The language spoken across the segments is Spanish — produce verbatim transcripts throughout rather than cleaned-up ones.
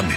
cambio.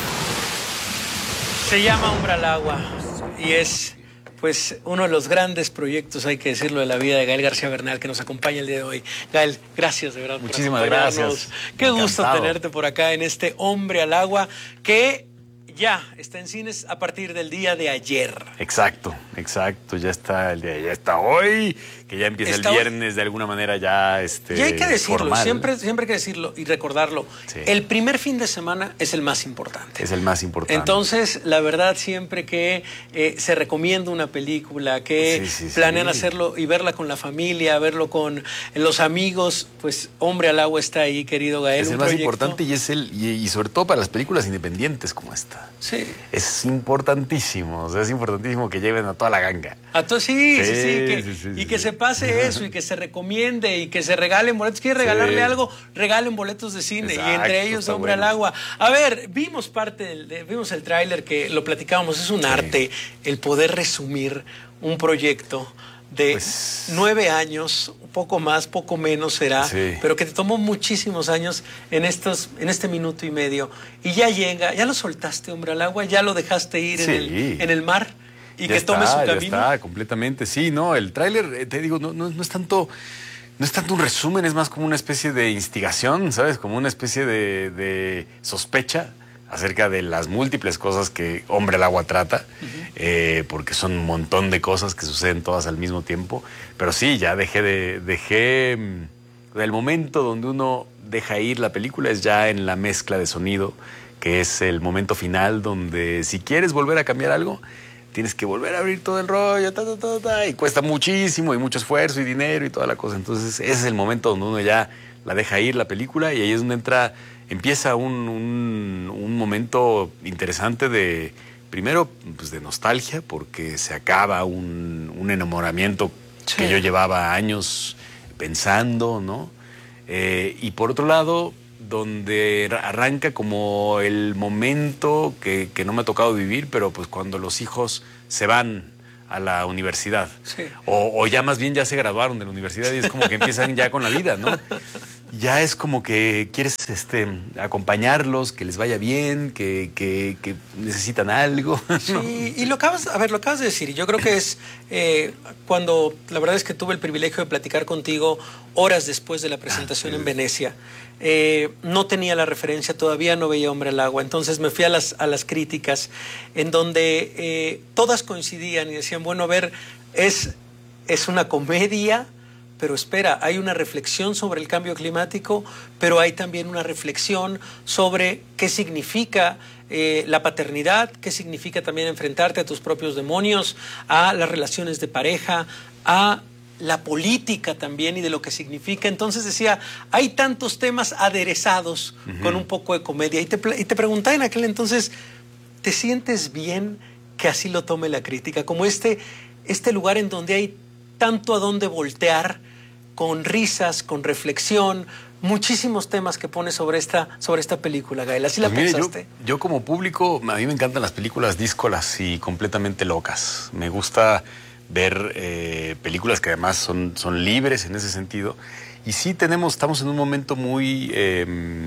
Se llama Hombre al Agua y es pues uno de los grandes proyectos, hay que decirlo, de la vida de Gael García Bernal, que nos acompaña el día de hoy. Gael, gracias de verdad. Muchísimas gracias. Qué Encantado. gusto tenerte por acá en este Hombre al Agua, que ya está en cines a partir del día de ayer. Exacto, exacto, ya está el día, ya está hoy, que ya empieza está el viernes hoy. De alguna manera ya este. Y hay que decirlo, formal. siempre, siempre hay que decirlo y recordarlo. Sí. El primer fin de semana es el más importante. Es el más importante. Entonces, la verdad, siempre que eh, se recomienda una película, que sí, sí, planean sí. hacerlo y verla con la familia, verlo con los amigos, pues Hombre al Agua está ahí, querido Gael. Es el un más proyecto. importante y es el y, y sobre todo para las películas independientes como esta. Sí. Es importantísimo, o sea, es importantísimo que lleven a toda la ganga. A to sí, sí, sí, sí, que, sí, sí, y que sí. se pase eso y que se recomiende y que se regalen boletos. ¿Quieres regalarle sí. algo? Regalen boletos de cine. Exacto, y entre ellos Hombre bueno. al Agua. A ver, vimos parte del, de, vimos el tráiler que lo platicábamos, es un sí. arte el poder resumir un proyecto de pues, nueve años, poco más, poco menos será, sí. pero que te tomó muchísimos años en estos, en este minuto y medio. Y ya llega, ya lo soltaste, Hombre al Agua, ya lo dejaste ir sí. en, el, en el mar y ya que está, tome su ya camino. Está, completamente, sí, no, el tráiler, te digo, no, no, no es tanto... No es tanto un resumen, es más como una especie de instigación, ¿sabes? Como una especie de, de sospecha acerca de las múltiples cosas que Hombre al Agua trata, uh-huh. eh, porque son un montón de cosas que suceden todas al mismo tiempo. Pero sí, ya dejé de... dejé el momento donde uno deja ir la película es ya en la mezcla de sonido, que es el momento final donde si quieres volver a cambiar algo, tienes que volver a abrir todo el rollo, ta, ta, ta, ta, y cuesta muchísimo y mucho esfuerzo y dinero y toda la cosa. Entonces ese es el momento donde uno ya la deja ir la película y ahí es donde entra... Empieza un, un, un momento interesante de, primero, pues de nostalgia, porque se acaba un, un enamoramiento sí. que yo llevaba años pensando, ¿no? Eh, y por otro lado, donde arranca como el momento que, que no me ha tocado vivir, pero pues cuando los hijos se van a la universidad. Sí. O, o ya más bien ya se graduaron de la universidad y es como que empiezan ya con la vida, ¿no? Ya es como que quieres este, acompañarlos, que les vaya bien, que, que, que necesitan algo. Sí, ¿no? Y lo acabas, a ver, lo acabas de decir, y yo creo que es eh, cuando, la verdad es que tuve el privilegio de platicar contigo horas después de la presentación ah, sí. en Venecia. Eh, no tenía la referencia, todavía no veía Hombre al Agua, entonces me fui a las, a las críticas, en donde eh, todas coincidían y decían, bueno, a ver, es, es una comedia, pero espera, hay una reflexión sobre el cambio climático, pero hay también una reflexión sobre qué significa eh, la paternidad, qué significa también enfrentarte a tus propios demonios, a las relaciones de pareja, a la política también y de lo que significa. Entonces decía, hay tantos temas aderezados uh-huh. con un poco de comedia. Y te, y te preguntaba en aquel entonces, ¿te sientes bien que así lo tome la crítica? Como este, este lugar en donde hay tanto a dónde voltear, con risas, con reflexión, muchísimos temas que pone sobre esta, sobre esta película, Gael. ¿Así pues la mire, pensaste? Yo, yo como público, a mí me encantan las películas díscolas y completamente locas. Me gusta ver eh, películas que además son, son libres en ese sentido. Y sí tenemos, estamos en un momento muy, eh,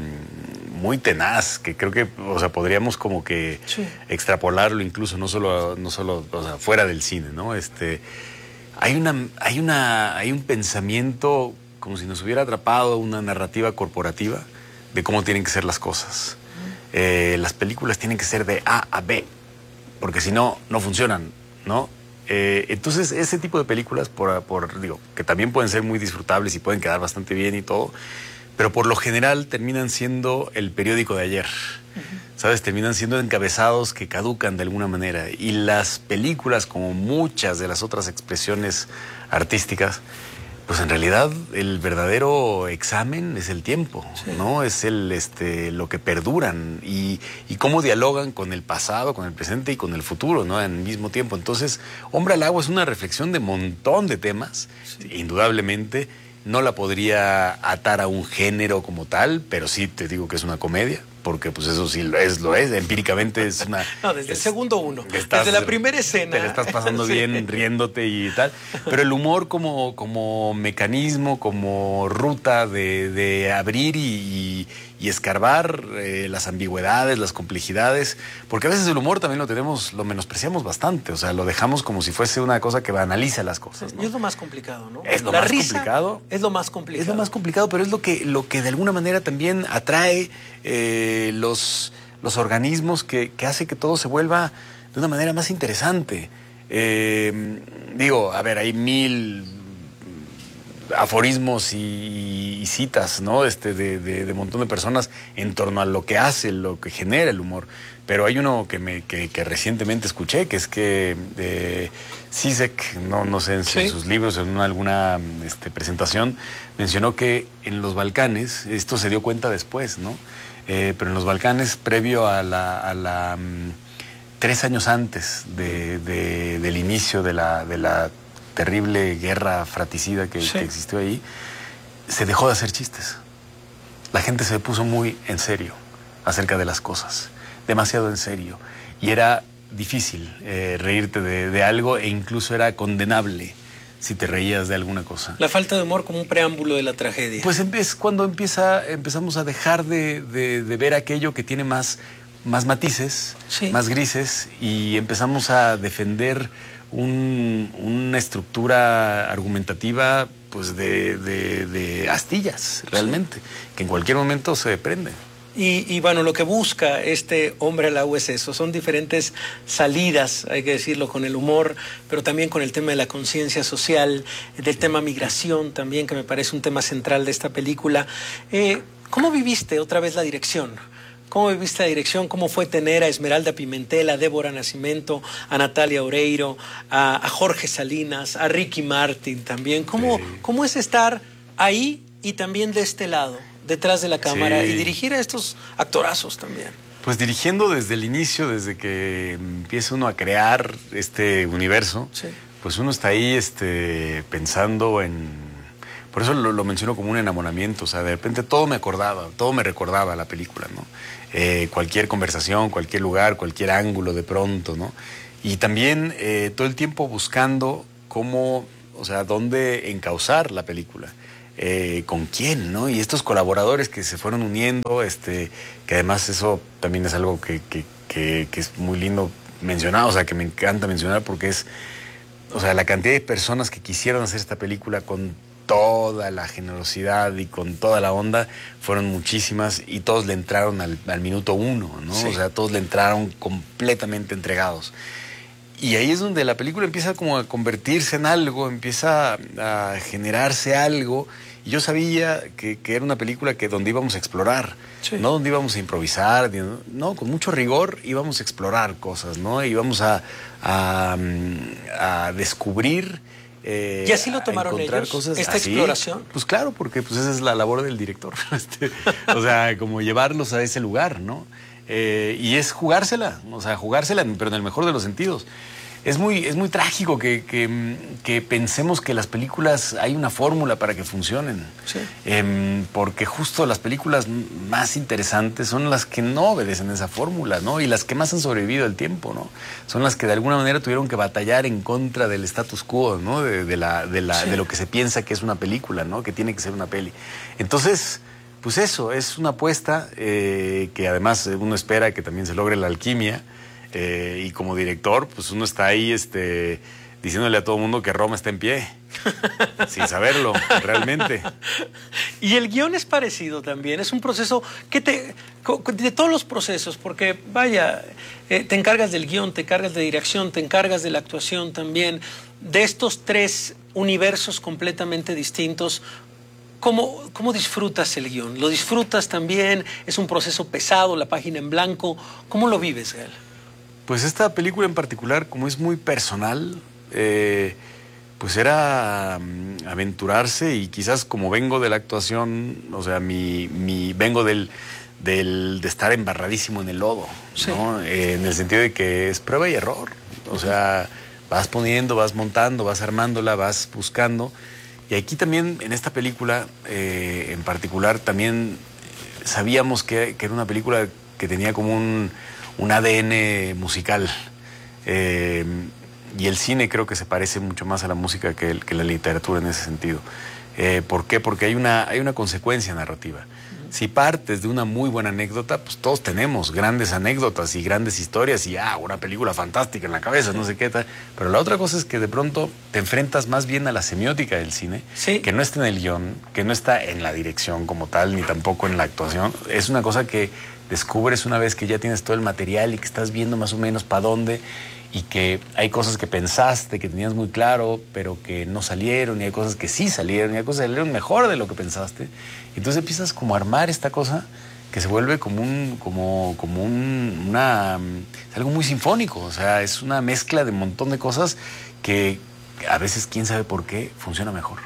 muy tenaz, que creo que, o sea, podríamos como que sí. extrapolarlo incluso, no solo, no solo, o sea, fuera del cine, ¿no? Este... Hay, una, hay, una, hay un pensamiento como si nos hubiera atrapado una narrativa corporativa de cómo tienen que ser las cosas. Eh, las películas tienen que ser de A a B, porque si no, no funcionan, ¿no? Eh, entonces, ese tipo de películas, por, por, digo, que también pueden ser muy disfrutables y pueden quedar bastante bien y todo, pero por lo general terminan siendo el periódico de ayer. Uh-huh. ¿Sabes? Terminan siendo encabezados que caducan de alguna manera. Y las películas, como muchas de las otras expresiones artísticas, pues en realidad el verdadero examen es el tiempo, sí. ¿no? Es el, este, lo que perduran y, y cómo dialogan con el pasado, con el presente y con el futuro, ¿no? En el mismo tiempo. Entonces, Hombre al Agua es una reflexión de un montón de temas, sí. indudablemente. No la podría atar a un género como tal, pero sí te digo que es una comedia, porque pues eso sí lo es, lo es, empíricamente es una... No, desde es, el segundo uno, estás, desde la primera escena. Te la estás pasando sí. bien, riéndote y tal. Pero el humor como, como mecanismo, como ruta de, de abrir y, y, y escarbar eh, las ambigüedades, las complejidades, porque a veces el humor también lo tenemos, lo menospreciamos bastante, o sea, lo dejamos como si fuese una cosa que banaliza las cosas, ¿no? Y es lo más complicado, ¿no? Es lo la más risa complicado. Es lo más complicado. Es lo más complicado, pero es lo que, lo que de alguna manera también atrae eh, los, los organismos que, que hace que todo se vuelva de una manera más interesante. Eh, digo, a ver, hay mil aforismos y, y citas, ¿no? Este, de, de, de un montón de personas en torno a lo que hace, lo que genera el humor. Pero hay uno que me que, que recientemente escuché, que es que eh, Zizek, no, no sé, en, su, sí. en sus libros, en una, alguna este, presentación, mencionó que en los Balcanes, esto se dio cuenta después, ¿no? Eh, pero en los Balcanes, previo a la... A la um, tres años antes de, de, del inicio de la, de la terrible guerra fratricida que, sí. que existió ahí, se dejó de hacer chistes. La gente se puso muy en serio acerca de las cosas, demasiado en serio. Y era difícil eh, reírte de, de algo e incluso era condenable si te reías de alguna cosa. La falta de humor como un preámbulo de la tragedia. Pues es cuando empieza, empezamos a dejar de, de, de ver aquello que tiene más, más matices, sí. más grises, y empezamos a defender un, una estructura argumentativa pues de, de, de astillas, realmente, sí. que en cualquier momento se prende. Y, y bueno, lo que busca este hombre al agua es eso, son diferentes salidas, hay que decirlo, con el humor, pero también con el tema de la conciencia social, del tema migración también, que me parece un tema central de esta película. Eh, ¿Cómo viviste otra vez la dirección? ¿Cómo viviste la dirección? ¿Cómo fue tener a Esmeralda Pimentel, a Débora Nascimento, a Natalia Oreiro, a, a Jorge Salinas, a Ricky Martin también? ¿Cómo, sí. ¿Cómo es estar ahí y también de este lado, detrás de la cámara, sí. y dirigir a estos actorazos también? Pues dirigiendo desde el inicio, desde que empieza uno a crear este universo, sí. pues uno está ahí este, pensando en... Por eso lo, lo menciono como un enamoramiento, o sea, de repente todo me acordaba, todo me recordaba la película, ¿no? Eh, cualquier conversación, cualquier lugar, cualquier ángulo de pronto, ¿no? Y también eh, todo el tiempo buscando cómo, o sea, dónde encauzar la película. Eh, con quién, ¿no? Y estos colaboradores que se fueron uniendo, este, que además eso también es algo que, que, que, que es muy lindo mencionar, o sea, que me encanta mencionar porque es, o sea, la cantidad de personas que quisieron hacer esta película con toda la generosidad y con toda la onda, fueron muchísimas y todos le entraron al, al minuto uno, ¿no? Sí. O sea, todos le entraron completamente entregados. Y ahí es donde la película empieza como a convertirse en algo, empieza a, a generarse algo. Y yo sabía que, que era una película que donde íbamos a explorar, sí. no donde íbamos a improvisar, no, con mucho rigor íbamos a explorar cosas, ¿no? Íbamos a, a, a descubrir. Eh, ¿Y así lo tomaron ellos, cosas esta así, exploración? Pues claro, porque pues esa es la labor del director. este, o sea, como llevarlos a ese lugar, ¿no? Eh, y es jugársela, o sea, jugársela, pero en el mejor de los sentidos. Es muy, es muy trágico que, que, que pensemos que las películas hay una fórmula para que funcionen. Sí. Eh, porque justo las películas más interesantes son las que no obedecen esa fórmula, ¿no? Y las que más han sobrevivido el tiempo, ¿no? Son las que de alguna manera tuvieron que batallar en contra del status quo, ¿no? De, de, la, de, la, sí. de lo que se piensa que es una película, ¿no? Que tiene que ser una peli. Entonces, pues eso, es una apuesta eh, que además uno espera que también se logre la alquimia. Eh, y como director, pues uno está ahí este, diciéndole a todo el mundo que Roma está en pie, sin saberlo, realmente. Y el guión es parecido también, es un proceso que te... de todos los procesos, porque vaya, eh, te encargas del guión, te encargas de dirección, te encargas de la actuación también, de estos tres universos completamente distintos. ¿Cómo, ¿Cómo disfrutas el guión? ¿Lo disfrutas también? ¿Es un proceso pesado, la página en blanco? ¿Cómo lo vives, Gael? Pues esta película en particular, como es muy personal, eh, pues era um, aventurarse y quizás como vengo de la actuación, o sea, mi, mi vengo del, del de estar embarradísimo en el lodo, sí. ¿no? Eh, en el sentido de que es prueba y error, o sea, vas poniendo, vas montando, vas armándola, vas buscando. Y aquí también, en esta película eh, en particular, también sabíamos que, que era una película que tenía como un, un A D N musical. Eh, y el cine creo que se parece mucho más a la música que, el, que la literatura en ese sentido. Eh, ¿Por qué? Porque hay una, hay una consecuencia narrativa. Si partes de una muy buena anécdota, pues todos tenemos grandes anécdotas y grandes historias y ah, una película fantástica en la cabeza, no sé qué tal. Pero la otra cosa es que de pronto te enfrentas más bien a la semiótica del cine, sí. que no está en el guión, que no está en la dirección como tal, ni tampoco en la actuación. Es una cosa que descubres una vez que ya tienes todo el material y que estás viendo más o menos para dónde, y que hay cosas que pensaste, que tenías muy claro, pero que no salieron, y hay cosas que sí salieron, y hay cosas que salieron mejor de lo que pensaste. Entonces empiezas como a armar esta cosa que se vuelve como un, como, como un, una, es algo muy sinfónico, o sea, es una mezcla de un montón de cosas que a veces, quién sabe por qué, funciona mejor.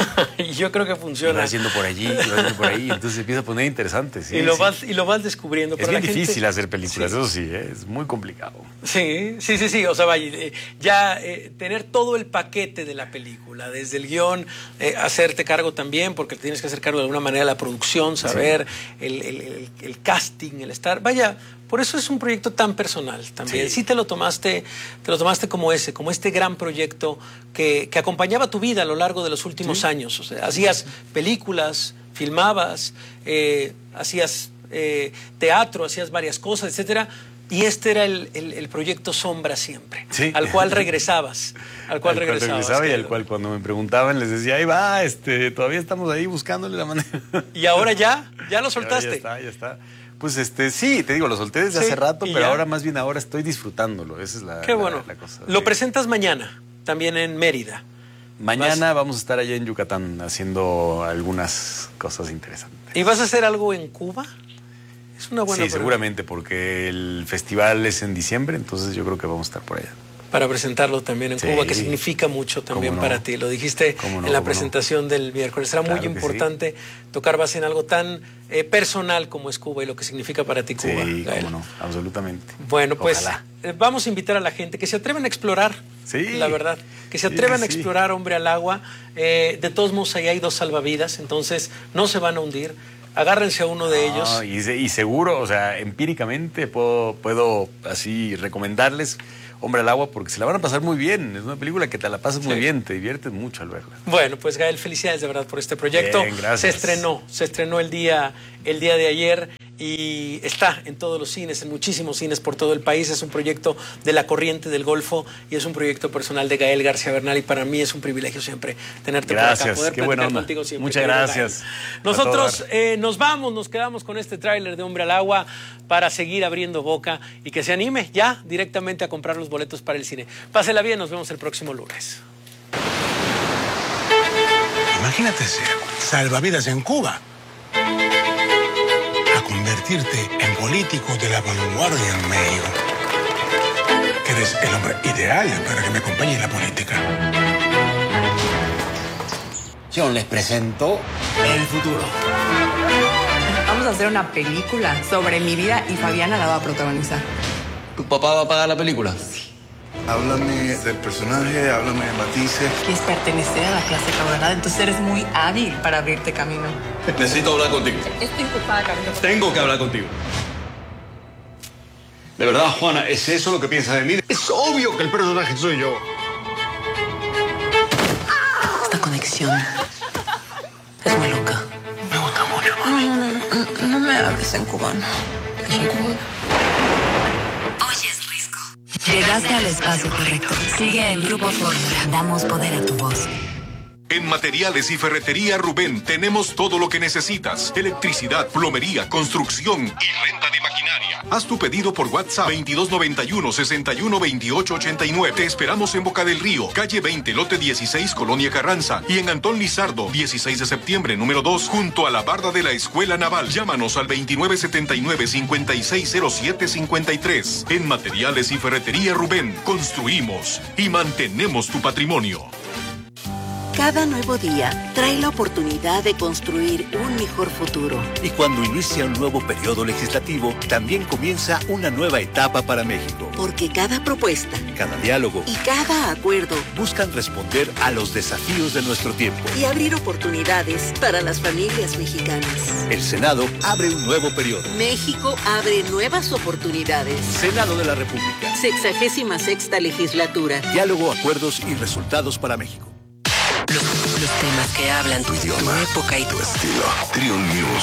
Yo creo que funciona. Y vas yendo por allí, y vas yendo por ahí, entonces se empieza a poner interesante. ¿Sí? Y, lo sí. vas, y lo vas descubriendo. Es bien difícil gente... hacer películas, sí. eso sí, ¿eh? Es muy complicado. Sí, sí, sí, sí, o sea, vaya, eh, ya eh, tener todo el paquete de la película, desde el guión, eh, hacerte cargo también, porque tienes que hacer cargo de alguna manera de la producción, saber sí. el, el, el, el casting, el estar, vaya, por eso es un proyecto tan personal también. Sí, sí te lo tomaste, te lo tomaste como ese, como este gran proyecto que, que acompañaba tu vida a lo largo de los últimos sí. años. O sea, hacías películas, filmabas, eh, hacías eh, teatro, hacías varias cosas, etcétera. Y este era el, el, el proyecto Sombra siempre, sí. al cual regresabas, al cual al regresabas. Cual regresaba y al cual cuando me preguntaban les decía, ahí va, este, todavía estamos ahí buscándole la manera. Y ahora ya, ya lo soltaste. Ya está, ya está. Pues este, sí, te digo, lo solté desde sí, hace rato, pero ya. ahora más bien ahora estoy disfrutándolo, esa es la, Qué bueno. la, la cosa. Lo sí. presentas mañana, también en Mérida. Mañana ¿Vas? vamos a estar allá en Yucatán haciendo algunas cosas interesantes. ¿Y vas a hacer algo en Cuba? Es una buena Sí, pregunta. Seguramente, porque el festival es en diciembre, entonces yo creo que vamos a estar por allá. Para presentarlo también en sí. Cuba, que significa mucho también no? para ti. Lo dijiste no? en la presentación no? del miércoles. Será claro muy importante sí. tocar base en algo tan eh, personal como es Cuba y lo que significa para ti Cuba. Sí, Gael. Cómo no, absolutamente. Bueno, pues eh, vamos a invitar a la gente que se atrevan a explorar, sí. la verdad. Que se atrevan sí, a explorar sí. Hombre al Agua. Eh, de todos modos, ahí hay dos salvavidas, entonces no se van a hundir. Agárrense a uno de no, ellos. Y, y seguro, o sea, empíricamente puedo, puedo así recomendarles Hombre al Agua porque se la van a pasar muy bien. Es una película que te la pasas sí. muy bien, te diviertes mucho al verla. Bueno, pues Gael, felicidades de verdad por este proyecto. Bien, gracias. Se estrenó, se estrenó el día, el día de ayer y está en todos los cines, en muchísimos cines por todo el país. Es un proyecto de La Corriente del Golfo y es un proyecto personal de Gael García Bernal y para mí es un privilegio siempre tenerte gracias, por acá, poder qué platicar buena contigo siempre. Muchas gracias. Nosotros eh, nos vamos, nos quedamos con este tráiler de Hombre al Agua para seguir abriendo boca y que se anime ya directamente a comprar los boletos para el cine. Pásela bien, nos vemos el próximo lunes. Imagínate ser salvavidas en Cuba, a convertirte en político de la vanguardia en México. Que eres el hombre ideal para que me acompañe en la política. Yo les presento el futuro. Vamos a hacer una película sobre mi vida y Fabiana la va a protagonizar. ¿Tu papá va a pagar la película? Sí. Háblame del personaje, háblame de matices. Quieres pertenecer a la clase caudalada, entonces eres muy hábil para abrirte camino. Necesito hablar contigo. Estoy ocupada, Camilo. Tengo que hablar contigo. De verdad, Juana, ¿es eso lo que piensas de mí? Es obvio que el personaje soy yo. Esta conexión es muy loca. Me gusta mucho. No, no, no, no, no me hables en cubano. Es en cubano. Llegaste al espacio correcto. Sigue el Grupo Fórmula. Damos poder a tu voz. En Materiales y Ferretería Rubén tenemos todo lo que necesitas. Electricidad, plomería, construcción y renta de maquinaria. Haz tu pedido por WhatsApp veintidós noventa y uno, sesenta y uno, veintiocho ochenta y nueve. Te esperamos en Boca del Río, calle veinte, lote dieciséis, Colonia Carranza. Y en Antón Lizardo, dieciséis de septiembre, número dos, junto a la barda de la Escuela Naval. Llámanos al veintinueve setenta y nueve, cincuenta y seis cero siete cincuenta y tres. En Materiales y Ferretería Rubén, construimos y mantenemos tu patrimonio. Cada nuevo día trae la oportunidad de construir un mejor futuro. Y cuando inicia un nuevo periodo legislativo, también comienza una nueva etapa para México. Porque cada propuesta, cada diálogo y cada acuerdo buscan responder a los desafíos de nuestro tiempo y abrir oportunidades para las familias mexicanas. El Senado abre un nuevo periodo. México abre nuevas oportunidades. Senado de la República. Sexagésima sexta legislatura. Diálogo, acuerdos y resultados para México. Los, los temas que hablan tu idioma, tu época y tu estilo. Trion News.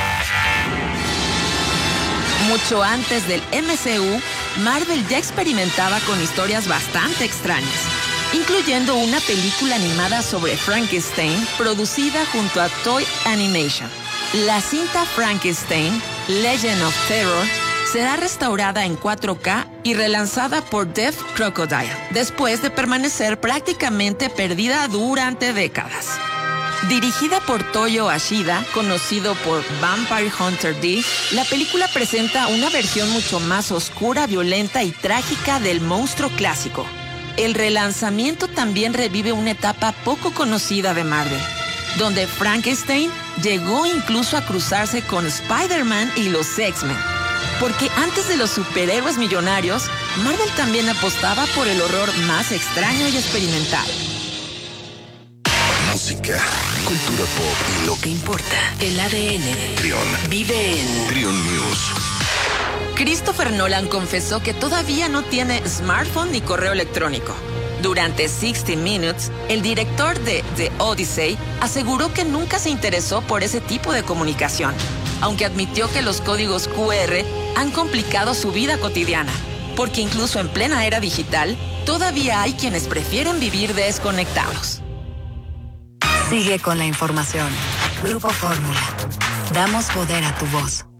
Mucho antes del M C U, Marvel ya experimentaba con historias bastante extrañas, incluyendo una película animada sobre Frankenstein producida junto a Toy Animation. La cinta Frankenstein, Legend of Terror, será restaurada en cuatro K y relanzada por Deaf Crocodile, después de permanecer prácticamente perdida durante décadas. Dirigida por Toyo Ashida, conocido por Vampire Hunter D, la película presenta una versión mucho más oscura, violenta y trágica del monstruo clásico. El relanzamiento también revive una etapa poco conocida de Marvel, donde Frankenstein llegó incluso a cruzarse con Spider-Man y los X-Men. Porque antes de los superhéroes millonarios, Marvel también apostaba por el horror más extraño y experimental. Música, cultura pop y lo que importa. El A D N de Trion vive en Trion News. Christopher Nolan confesó que todavía no tiene smartphone ni correo electrónico. Durante sixty minutes, el director de The Odyssey aseguró que nunca se interesó por ese tipo de comunicación, aunque admitió que los códigos Q R han complicado su vida cotidiana, porque incluso en plena era digital, todavía hay quienes prefieren vivir desconectados. Sigue con la información. Grupo Fórmula. Damos poder a tu voz.